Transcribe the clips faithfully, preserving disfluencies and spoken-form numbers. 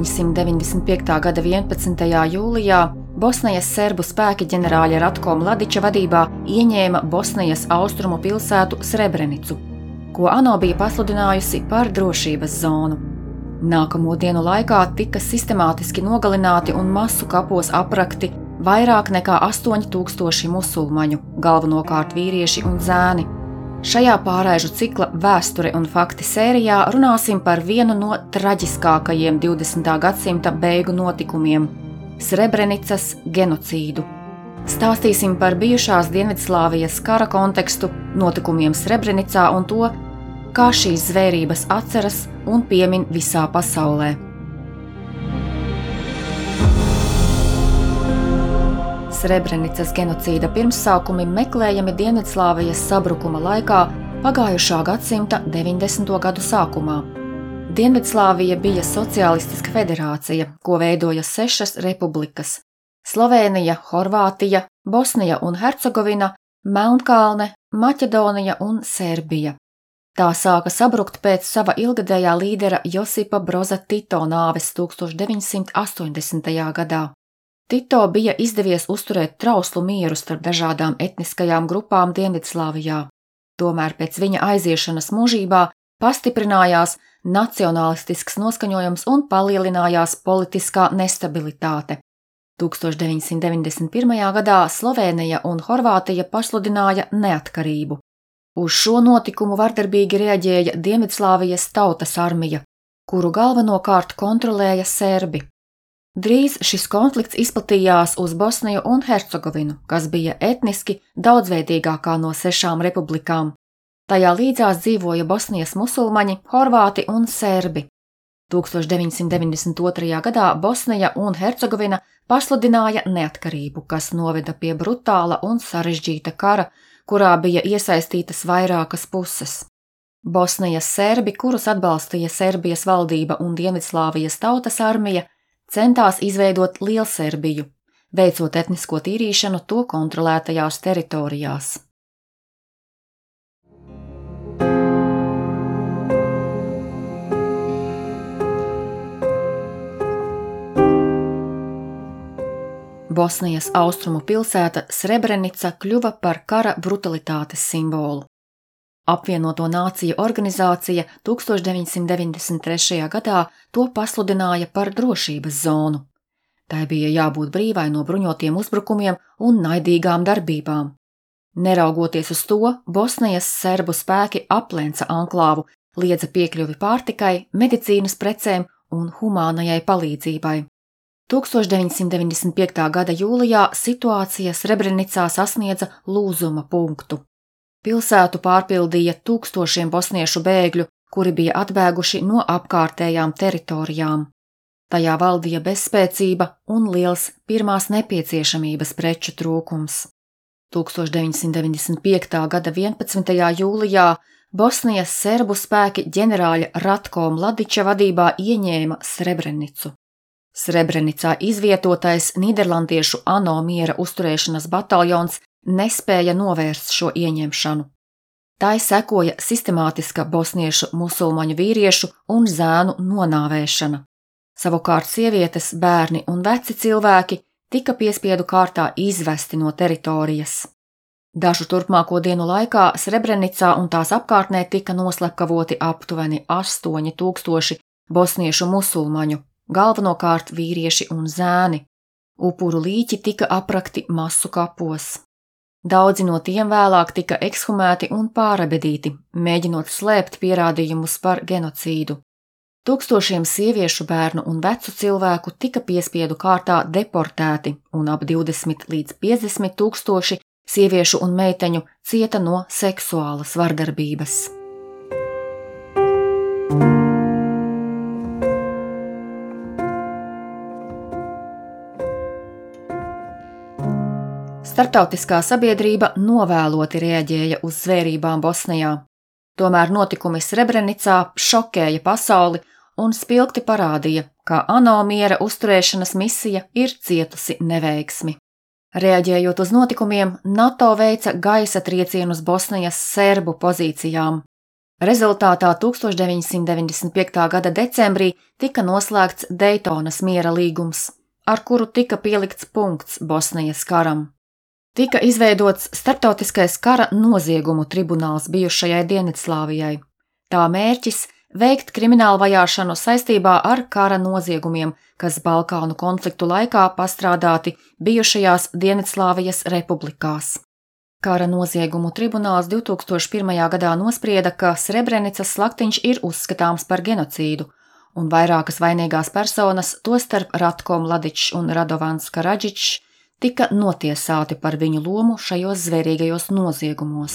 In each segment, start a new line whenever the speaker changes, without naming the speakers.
deviņsimt deviņdesmit piektā gada vienpadsmitajā jūlijā Bosnijas serbu spēki ģenerāļa Ratko Mladića vadībā ieņēma Bosnijas austrumu pilsētu Srebrenicu, ko ANO bija pasludinājusi par drošības zonu. Nākamo dienu laikā tika sistemātiski nogalināti un masu kapos aprakti vairāk nekā astoņi tūkstoši musulmaņu, galvenokārt vīrieši un zēni. Šajā pārēžu cikla Vēsture un fakti sērijā runāsim par vienu no traģiskākajiem divdesmitā gadsimta beigu notikumiem – Srebrenicas genocīdu. Stāstīsim par bijušās Dienvidslāvijas kara kontekstu, notikumiem Srebrenicā un to, kā šīs zvērības atceras un piemin visā pasaulē. Srebrenicas genocīda pirmsākumi meklējami Dienvidslāvijas sabrukuma laikā pagājušā gadsimta deviņdesmito gadu sākumā. Dienvidslāvija bija sociālistiska federācija, ko veidoja sešas republikas – Slovēnija, Horvātija, Bosnija un Hercegovina, Melnkalne, Maķedonija un Serbija. Tā sāka sabrukt pēc sava ilgadējā līdera Josipa Broza Tito nāves tūkstoš deviņsimt astoņdesmitajā gadā. Tito bija izdevies uzturēt trauslu mieru starp dažādām etniskajām grupām Dienvidslāvijā. Tomēr pēc viņa aiziešanas mūžībā pastiprinājās nacionālistisks noskaņojums un palielinājās politiskā nestabilitāte. tūkstoš deviņsimt deviņdesmit pirmajā gadā Slovēnija un Horvātija pasludināja neatkarību. Uz šo notikumu vardarbīgi reaģēja Dienvidslāvijas tautas armija, kuru galvenokārt kontrolēja serbi. Drīz šis konflikts izplatījās uz Bosniju un Hercegovinu, kas bija etniski daudzveidīgākā no sešām republikām. Tajā līdzās dzīvoja Bosnijas musulmaņi, horvāti un serbi. tūkstoš deviņsimt deviņdesmit otrajā gadā Bosnija un Hercegovina pasludināja neatkarību, kas noveda pie brutāla un sarežģīta kara, kurā bija iesaistītas vairākas puses. Bosnijas serbi, kurus atbalstīja Serbijas valdība un Dienvidslāvijas tautas armija, centās izveidot Lielserbiju, veicot etnisko tīrīšanu to kontrolētajās teritorijās. Bosnijas austrumu pilsēta Srebrenica kļuva par kara brutalitātes simbolu. Apvienoto nāciju organizācija tūkstoš deviņsimt deviņdesmit trešajā gadā to pasludināja par drošības zonu. Tai bija jābūt brīvai no bruņotiem uzbrukumiem un naidīgām darbībām. Neraugoties uz to, Bosnijas serbu spēki aplenca anklāvu, liedza piekļuvi pārtikai, medicīnas precēm un humānajai palīdzībai. tūkstoš deviņsimt deviņdesmit piektā gada jūlijā situācija Srebrenicā sasniedza lūzuma punktu. Pilsētu pārpildīja tūkstošiem bosniešu bēgļu, kuri bija atbēguši no apkārtējām teritorijām. Tajā valdīja bezspēcība un liels pirmās nepieciešamības preču trūkums. tūkstoš deviņsimt deviņdesmit piektā gada vienpadsmitajā jūlijā Bosnijas serbu spēki ģenerāļa Ratko Mladića vadībā ieņēma Srebrenicu. Srebrenicā izvietotais nīderlandiešu ANO miera uzturēšanas bataljons nespēja novērst šo ieņemšanu. Tai sekoja sistemātiska bosniešu musulmaņu vīriešu un zēnu nonāvēšana. Savukārt sievietes, bērni un veci cilvēki tika piespiedu kārtā izvesti no teritorijas. Dažu turpmāko dienu laikā Srebrenicā un tās apkārtnē tika noslepkavoti aptuveni astoņi tūkstoši bosniešu musulmaņu, galvenokārt vīrieši un zēni. Upuru līķi tika aprakti masu kapos. Daudzi no tiem vēlāk tika ekshumēti un pārabedīti, mēģinot slēpt pierādījumus par genocīdu. Tūkstošiem sieviešu, bērnu un vecu cilvēku tika piespiedu kārtā deportēti un ap divdesmit līdz piecdesmit tūkstoši sieviešu un meiteņu cieta no seksuālas vardarbības. Starptautiskā sabiedrība novēloti reaģēja uz zvērībām Bosnijā. Tomēr notikumi Srebrenicā šokēja pasauli un spilgti parādīja, ka ANO miera uzturēšanas misija ir cietusi neveiksmi. Reaģējot uz notikumiem, NATO veica gaisa triecienus Bosnijas serbu pozīcijām. Rezultātā tūkstoš deviņsimt deviņdesmit piektā gada decembrī tika noslēgts Daytonas miera līgums, ar kuru tika pielikts punkts Bosnijas karam. Tika izveidots starptautiskais kara noziegumu tribunāls bijušajai Dienvidslāvijai. Tā mērķis veikt kriminālu vajāšanu saistībā ar kara noziegumiem, kas Balkānu konfliktu laikā pastrādāti bijušajās Dienvidslāvijas republikās. Kara noziegumu tribunāls divs tūkstoš pirmajā gadā nosprieda, ka Srebrenicas slaktiņš ir uzskatāms par genocīdu, un vairākas vainīgās personas, tostarp Ratko Mladičs un Radovans Karadžičs, tika notiesāti par viņu lomu šajos zvērīgajos noziegumos.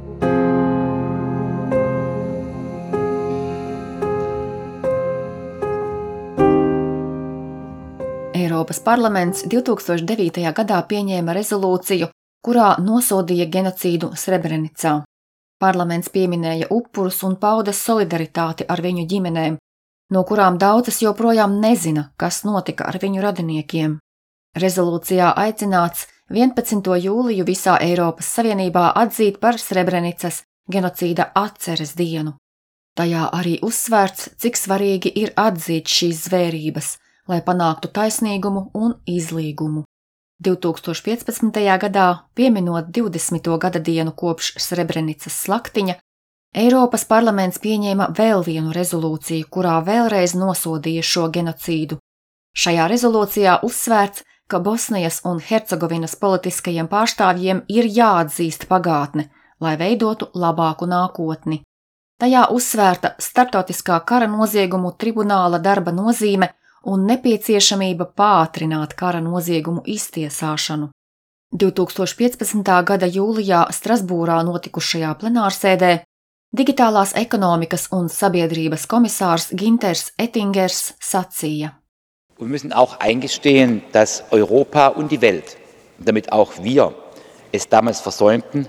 Eiropas parlaments divs tūkstoš devītajā gadā pieņēma rezolūciju, kurā nosodīja genocīdu Srebrenicā. Parlaments pieminēja upurus un pauda solidaritāti ar viņu ģimenēm, no kurām daudzas joprojām nezina, kas notika ar viņu radiniekiem. Rezolūcijā aicināts vienpadsmito jūliju visā Eiropas Savienībā atzīt par Srebrenicas genocīda atceres dienu. Tajā arī uzsvērts, cik svarīgi ir atzīt šīs zvērības, lai panāktu taisnīgumu un izlīgumu. divs tūkstoš piecpadsmitajā gadā, pieminot divdesmito gada dienu kopš Srebrenicas slaktiņa, Eiropas parlaments pieņēma vēl vienu rezolūciju, kurā vēlreiz nosodīja šo genocīdu. Šajā rezolūcijā uzsvērts, ka Bosnijas un Hercegovinas politiskajiem pārstāvjiem ir jāatzīst pagātne, lai veidotu labāku nākotni. Tajā uzsvērta starptautiskā kara noziegumu tribunāla darba nozīme un nepieciešamība pātrināt kara noziegumu iztiesāšanu. divs tūkstoš piecpadsmitā gada jūlijā Strasbūrā notikušajā plenārsēdē digitālās ekonomikas un sabiedrības komisārs Ginters Ettingers sacīja:
Wir müssen auch eingestehen, dass Europa und die Welt, damit auch wir es damals versäumten,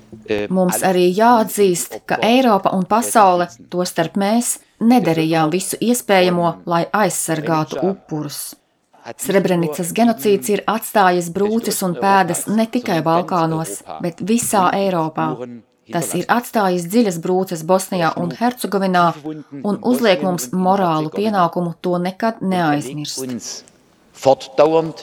Mums arī jāatzīst, ka Eiropa un pasaule, tostarp mēs, nedarījām visu iespējamo, lai aizsargātu upurus. Srebrenicas genocīds ir atstājis brūces un pēdas ne tikai Balkānos, bet visā Eiropā. Tas ir atstājis dziļas brūces Bosnijā un Hercegovinā un uzliek mums morālu pienākumu to nekad neaizmirst.
Fortdauernd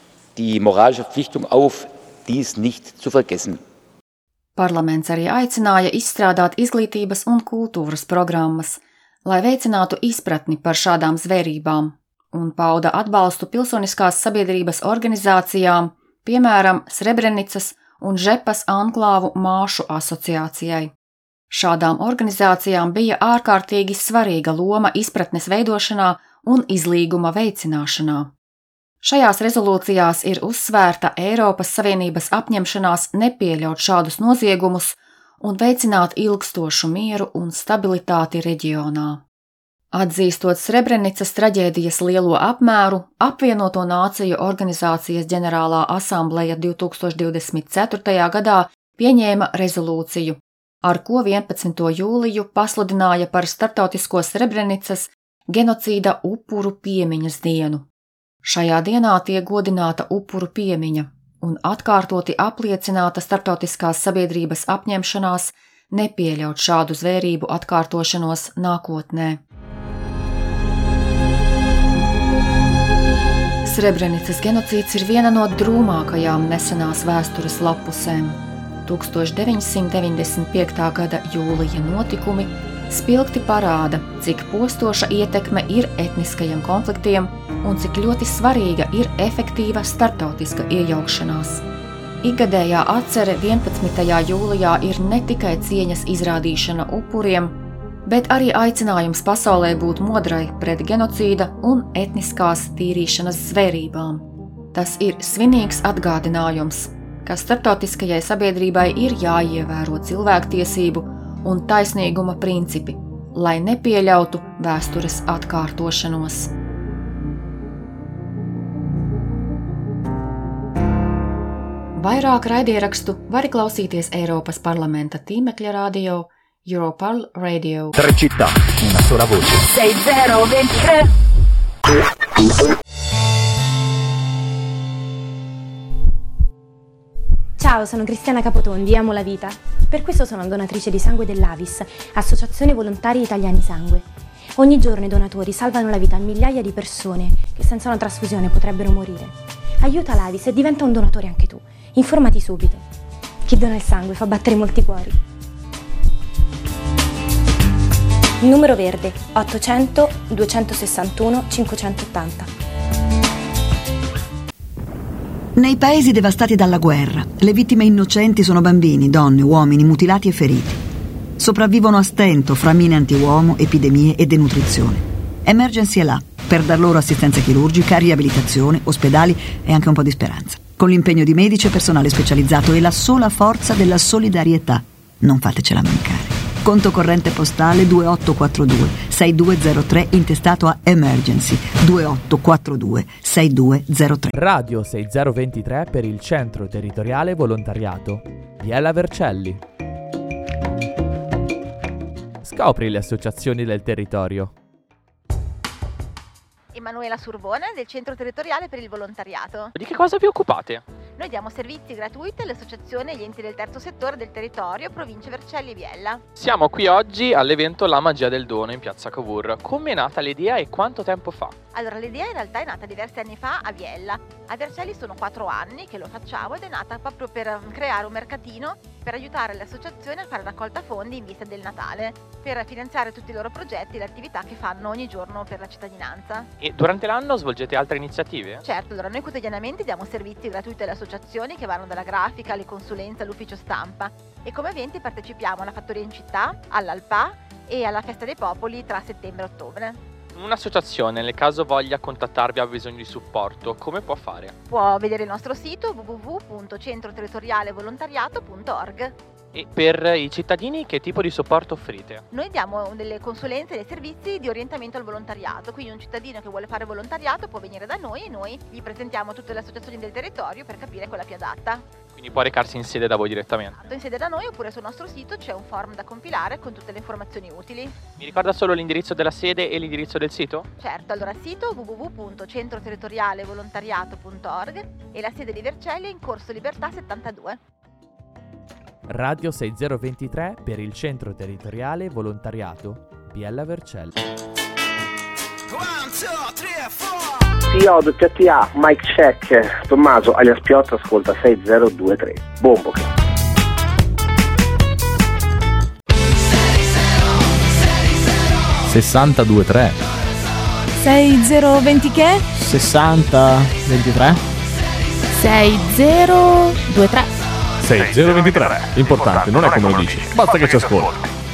die moralische Verpflichtung auf, dies nicht zu vergessen.
Parlaments arī aicināja izstrādāt izglītības un kultūras programmas, lai veicinātu izpratni par šādām zvērībām, un pauda atbalstu pilsoniskās sabiedrības organizācijām, piemēram, Srebrenicas un Žepas anklāvu māšu asociācijai. Šādām organizācijām bija ārkārtīgi svarīga loma izpratnes veidošanā un izlīguma veicināšanā. Šajās rezolūcijās ir uzsvērta Eiropas Savienības apņemšanās nepieļaut šādus noziegumus un veicināt ilgstošu mieru un stabilitāti reģionā. Atzīstot Srebrenicas traģēdijas lielo apmēru, Apvienoto Nāciju organizācijas ģenerālā asambleja divs tūkstoš divdesmit ceturtajā gadā pieņēma rezolūciju, ar ko vienpadsmito jūliju pasludināja par starptautisko Srebrenicas genocīda upuru piemiņas dienu. Šajā dienā tiek godināta upuru piemiņa un atkārtoti apliecināta starptautiskās sabiedrības apņemšanās nepieļaut šādu zvērību atkārtošanos nākotnē. Srebrenicas genocīds ir viena no drūmākajām nesenās vēstures lapusēm. tūkstoš deviņsimt deviņdesmit piektā gada jūlija notikumi spilgti parāda, cik postoša ietekme ir etniskajiem konfliktiem un cik ļoti svarīga ir efektīva starptautiska iejaukšanās. Ikgadējā atcere vienpadsmitajā jūlijā ir ne tikai cieņas izrādīšana upuriem, bet arī aicinājums pasaulē būt modrai pret genocīda un etniskās tīrīšanas zvērībām. Tas ir svinīgs atgādinājums, ka starptautiskajai sabiedrībai ir jāievēro cilvēktiesību un taisnīguma principi, lai nepieļautu vēstures atkārtošanos. Vairāk raidierakstu vari klausīties Eiropas parlamenta tīmekļa radio Europarl Radio.
Tre città, una sola voce.
sei zero ventitré Ciao,
Ciao, sono Cristiana Capotondi, amo la vita. Per questo sono donatrice di sangue dell'A V I S, Associazione Volontari Italiani Sangue. Ogni giorno i donatori salvano la vita a migliaia di persone che senza una trasfusione potrebbero morire. Aiuta l'A V I S e diventa un donatore anche tu. Informati subito. Chi dona il sangue fa battere molti cuori. Il numero verde ottocento duecentosessantuno cinquecentottanta.
Nei paesi devastati dalla guerra, le vittime innocenti sono bambini, donne, uomini mutilati e feriti. Sopravvivono a stento fra mine antiuomo, epidemie e denutrizione. Emergency è là per dar loro assistenza chirurgica, riabilitazione, ospedali e anche un po' di speranza. Con l'impegno di medici e personale specializzato e la sola forza della solidarietà. Non fatecela mancare. Conto corrente postale due otto quattro due sei due zero tre intestato a Emergency due otto quattro due sei due zero tre.
Radio sei zero due tre per il Centro Territoriale Volontariato. Biella Vercelli. Scopri le associazioni del territorio.
Emanuela Surbone del Centro Territoriale per il Volontariato.
Di che cosa vi occupate?
Noi diamo servizi gratuiti alle associazioni e agli enti del terzo settore del territorio, province Vercelli e Biella.
Siamo qui oggi all'evento La Magia del Dono in Piazza Cavour. Come è nata l'idea e quanto tempo fa?
Allora, l'idea in realtà è nata diversi anni fa a Biella. A Vercelli sono quattro anni che lo facciamo ed è nata proprio per creare un mercatino per aiutare le associazioni a fare raccolta fondi in vista del Natale, per finanziare tutti i loro progetti e le attività che fanno ogni giorno per la cittadinanza.
E durante l'anno svolgete altre iniziative?
Certo, allora noi quotidianamente diamo servizi gratuiti alle associazioni che vanno dalla grafica alle consulenze all'ufficio stampa e come eventi partecipiamo alla Fattoria in Città, all'Alpà e alla Festa dei Popoli tra settembre e ottobre.
Un'associazione, nel caso voglia contattarvi, ha bisogno di supporto, come può fare?
Può vedere il nostro sito w w w punto centro territoriale volontariato punto org.
E per i cittadini che tipo di supporto offrite?
Noi diamo delle consulenze e dei servizi di orientamento al volontariato, quindi un cittadino che vuole fare volontariato può venire da noi e noi gli presentiamo tutte le associazioni del territorio per capire quella più adatta.
Quindi può recarsi in sede da voi direttamente?
In sede da noi oppure sul nostro sito c'è un form da compilare con tutte le informazioni utili.
Mi ricorda solo l'indirizzo della sede e l'indirizzo del sito?
Certo, allora sito w w w punto centro territoriale volontariato punto org e la sede di Vercelli in Corso Libertà settantadue.
Radio sei zero due tre per il Centro Territoriale Volontariato Biella Vercelli.
P O W T A Mike Check Tommaso alias Piotto ascolta sei zero due tre Bombo.
sessantadue tre
sei zero venti che?
sessanta ventitré
sei zero due tre
sei zero due tre. Importante, non è come lo dici, basta che ci ascolti.